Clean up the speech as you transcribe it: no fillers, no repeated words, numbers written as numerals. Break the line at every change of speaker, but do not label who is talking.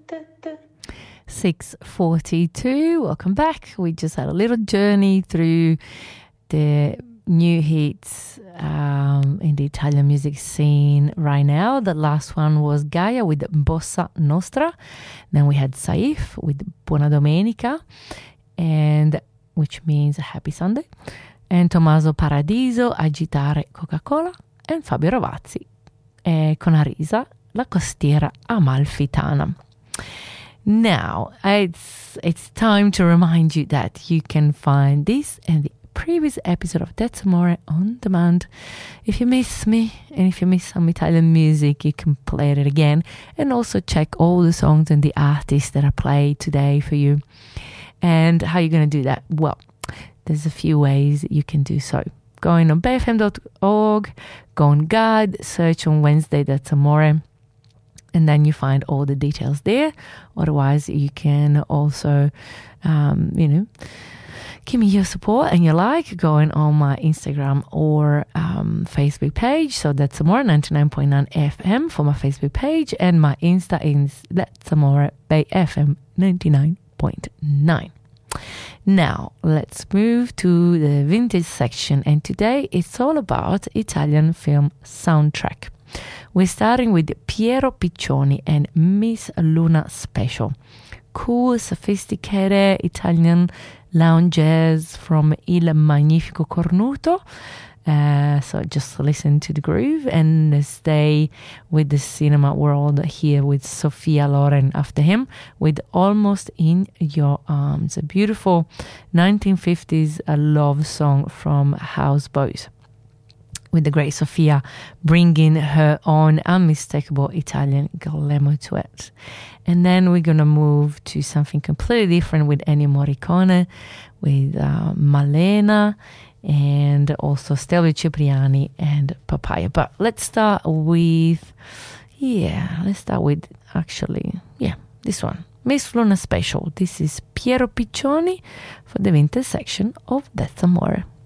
6:42. Welcome back. We just had a little journey through the new hits in the Italian music scene right now. The last one was Gaia with Bossa Nostra. Then we had Saif with Buona Domenica, and which means Happy Sunday. And Tommaso Paradiso, Agitare Coca-Cola. And Fabio Ravazzi con Arisa, La Costiera Amalfitana. Now, it's time to remind you that you can find this and the previous episode of That's Amore on demand. If you miss me and if you miss some Italian music, you can play it again and also check all the songs and the artists that I played today for you. And how are you going to do that? Well, there's a few ways you can do so. Going on BFM.org, go on Guide, search on Wednesday That's Amore, and then you find all the details there. Otherwise, you can also, give me your support and your like going on my Instagram or Facebook page. So That's Amore 99.9 FM for my Facebook page, and my Insta is That's Amore by FM 99.9. Now, let's move to the vintage section, and today it's all about Italian film soundtrack. We're starting with Piero Piccioni and Miss Luna Special. Cool, sophisticated Italian lounge jazz from Il Magnifico Cornuto. So just listen to the groove and stay with the cinema world here with Sophia Loren after him with Almost in Your Arms, a beautiful 1950s love song from Houseboat, with the great Sophia bringing her own unmistakable Italian glamour to it. And then we're going to move to something completely different with Ennio Morricone, with Malena, and also Stelvio Cipriani and Papaya. But let's start with this one. Miss Luna Special. This is Piero Piccioni for the vintage section of That's Amore.